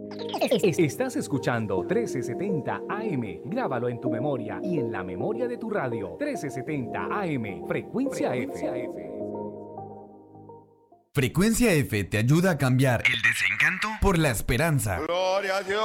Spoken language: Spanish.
Estás escuchando 1370 AM. Grábalo en tu memoria y en la memoria de tu radio. 1370 AM, Frecuencia F. Frecuencia F te ayuda a cambiar el desencanto por la esperanza. Gloria a Dios.